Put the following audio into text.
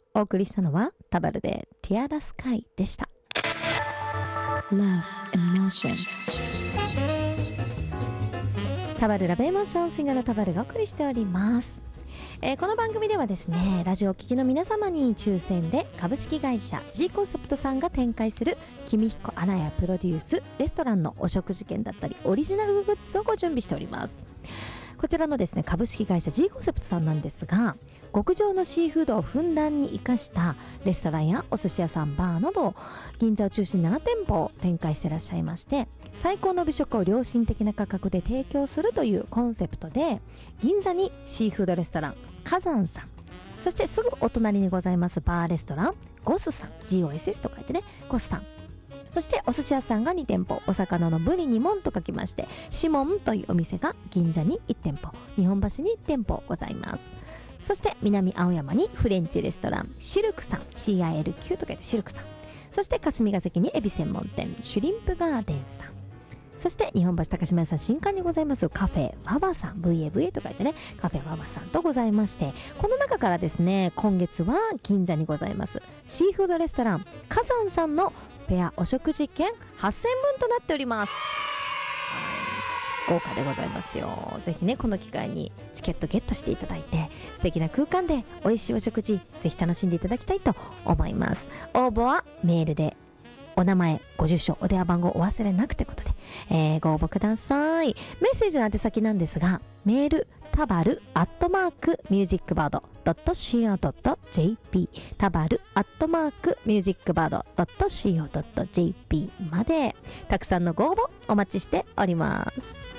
お送りしたのはタバルでティアラスカイでした。 Love Emotion。 タバルラブエモーション、シンガーのタバルがお送りしております。この番組ではですね、ラジオを聴きの皆様に抽選で株式会社 G コンセプトさんが展開する君彦アナヤプロデュースレストランのお食事券だったりオリジナルグッズをご準備しております。こちらのですね、株式会社 G コンセプトさんなんですが、極上のシーフードをふんだんに生かしたレストランやお寿司屋さん、バーなど銀座を中心に7店舗を展開していらっしゃいまして、最高の美食を良心的な価格で提供するというコンセプトで、銀座にシーフードレストラン火山さん、そしてすぐお隣にございますバーレストランゴスさん、 GOSS と書いてね、ゴスさん、そしてお寿司屋さんが2店舗、お魚のブリにもんと書きましてシモンというお店が銀座に1店舗、日本橋に1店舗ございます。そして南青山にフレンチレストランシルクさん、 CILQ と書いてシルクさん、そして霞が関にエビ専門店シュリンプガーデンさん、そして日本橋高島屋さん新館にございますカフェワバさん、 VAVA と書いてね、カフェワバさんとございまして、この中からですね、今月は銀座にございますシーフードレストラン火山さんのペアお食事券8000分となっております。豪華でございますよ。ぜひね、この機会にチケットゲットしていただいて、素敵な空間で美味しいお食事ぜひ楽しんでいただきたいと思います。応募はメールでお名前、ご住所、お電話番号お忘れなくということで、ご応募ください。メッセージの宛先なんですが、メールタバル@musicbird.co.jp タバル@musicbird.co.jp までたくさんのご応募お待ちしております。